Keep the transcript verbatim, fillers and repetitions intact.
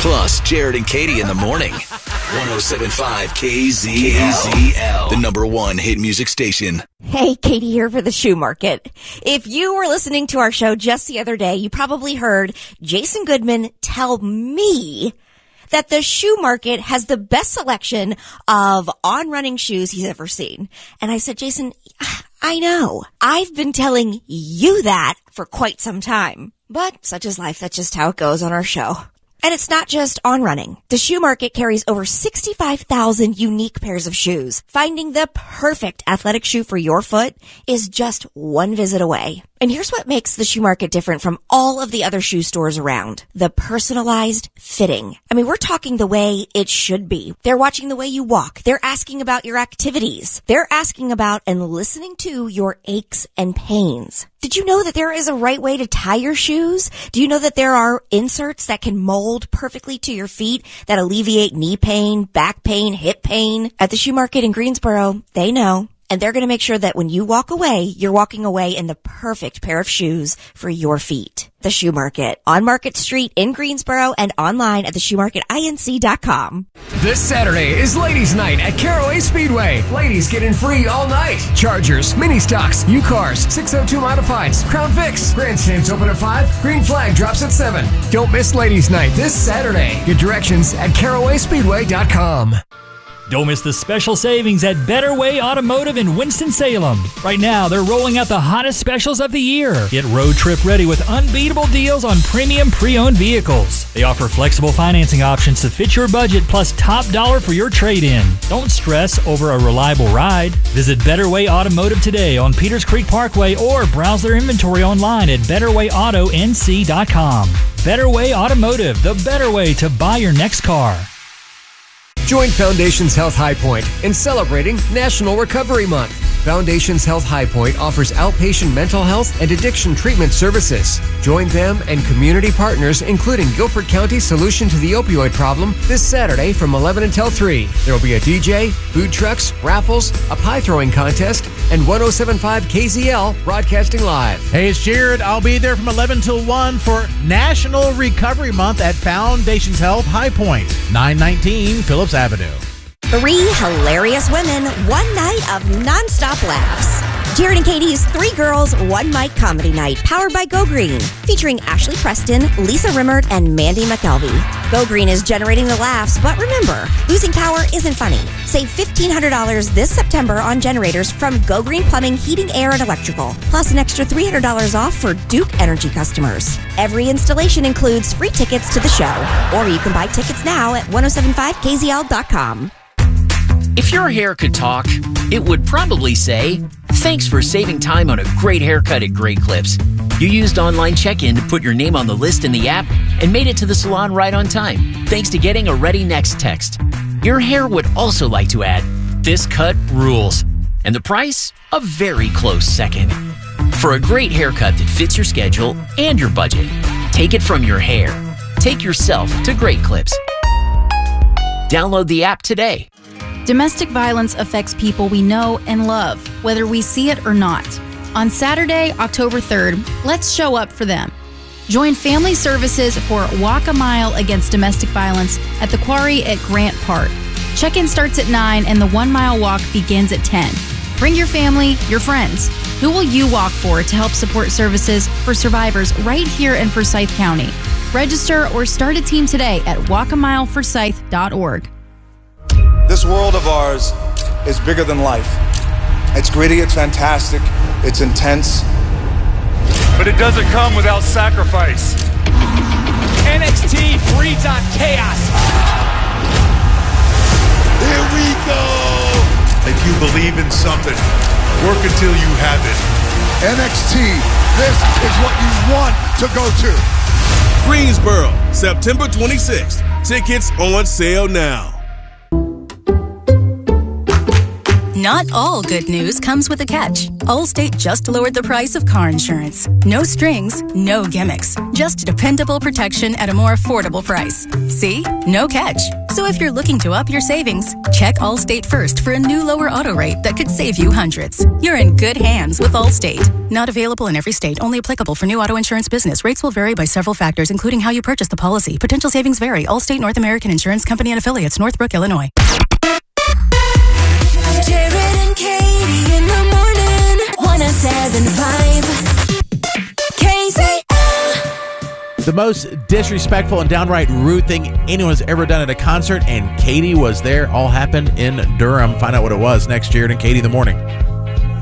Plus, Jared and Katie in the morning. one oh seven point five K Z L, the number one hit music station. Hey, Katie here for the Shoe Market. If you were listening to our show just the other day, you probably heard Jason Goodman tell me that the Shoe Market has the best selection of on-running shoes he's ever seen. And I said, Jason, I know. I've been telling you that for quite some time. But such is life. That's just how it goes on our show. And it's not just on running. The Shoe Market carries over sixty-five thousand unique pairs of shoes. Finding the perfect athletic shoe for your foot is just one visit away. And here's what makes the Shoe Market different from all of the other shoe stores around. The personalized fitting. I mean, we're talking the way it should be. They're watching the way you walk. They're asking about your activities. They're asking about and listening to your aches and pains. Did you know that there is a right way to tie your shoes? Do you know that there are inserts that can mold perfectly to your feet that alleviate knee pain, back pain, hip pain? At the Shoe Market in Greensboro, they know. And they're going to make sure that when you walk away, you're walking away in the perfect pair of shoes for your feet. The Shoe Market on Market Street in Greensboro and online at the shoe market inc dot com. This Saturday is Ladies' Night at Caraway Speedway. Ladies get in free all night. Chargers, mini stocks, U-Cars, six oh two Modifieds, Crown Vics. Grandstands open at five. Green Flag drops at seven. Don't miss Ladies' Night this Saturday. Get directions at caraway speedway dot com. Don't miss the special savings at Better Way Automotive in Winston-Salem. Right now, they're rolling out the hottest specials of the year. Get road trip ready with unbeatable deals on premium pre-owned vehicles. They offer flexible financing options to fit your budget plus top dollar for your trade-in. Don't stress over a reliable ride. Visit Better Way Automotive today on Peters Creek Parkway or browse their inventory online at better way auto n c dot com. Better Way Automotive, the better way to buy your next car. Join Foundations Health High Point in celebrating National Recovery Month. Foundations Health High Point offers outpatient mental health and addiction treatment services. Join them and community partners, including Guilford County's solution to the opioid problem, this Saturday from eleven until three. There will be a D J, food trucks, raffles, a pie throwing contest, and one oh seven point five K Z L broadcasting live. Hey, it's Jared. I'll be there from eleven till one for National Recovery Month at Foundations Health High Point, nine nineteen Phillips Avenue. Three hilarious women, one night of nonstop laughs. Jared and Katie's Three Girls, One Mic Comedy Night, powered by Go Green, featuring Ashley Preston, Lisa Rimmert, and Mandy McKelvey. Go Green is generating the laughs, but remember, losing power isn't funny. Save fifteen hundred dollars this September on generators from Go Green Plumbing, Heating, Air, and Electrical, plus an extra three hundred dollars off for Duke Energy customers. Every installation includes free tickets to the show, or you can buy tickets now at ten seventy-five K Z L dot com. If your hair could talk, it would probably say, "Thanks for saving time on a great haircut at Great Clips. You used online check-in to put your name on the list in the app and made it to the salon right on time, thanks to getting a Ready Next text." Your hair would also like to add, "This cut rules," and the price, a very close second. For a great haircut that fits your schedule and your budget, take it from your hair. Take yourself to Great Clips. Download the app today. Domestic violence affects people we know and love, whether we see it or not. On Saturday, October third, let's show up for them. Join Family Services for Walk a Mile Against Domestic Violence at the Quarry at Grant Park. Check-in starts at nine and the one-mile walk begins at ten. Bring your family, your friends. Who will you walk for to help support services for survivors right here in Forsyth County? Register or start a team today at walk a mile forsyth dot org. This world of ours is bigger than life. It's gritty, it's fantastic, it's intense. But it doesn't come without sacrifice. N X T breeds on chaos. Here we go! If you believe in something, work until you have it. N X T, this is what you want to go to. Greensboro, September twenty-sixth. Tickets on sale now. Not all good news comes with a catch. Allstate just lowered the price of car insurance. No strings, no gimmicks. Just dependable protection at a more affordable price. See? No catch. So if you're looking to up your savings, check Allstate first for a new lower auto rate that could save you hundreds. You're in good hands with Allstate. Not available in every state. Only applicable for new auto insurance business. Rates will vary by several factors, including how you purchase the policy. Potential savings vary. Allstate North American Insurance Company and affiliates. Northbrook, Illinois. Jared and Katie in the morning. one oh seven point five K Z L. The most disrespectful and downright rude thing anyone's ever done at a concert, and Katie was there. All happened in Durham. Find out what it was next. Jared and Katie in the morning.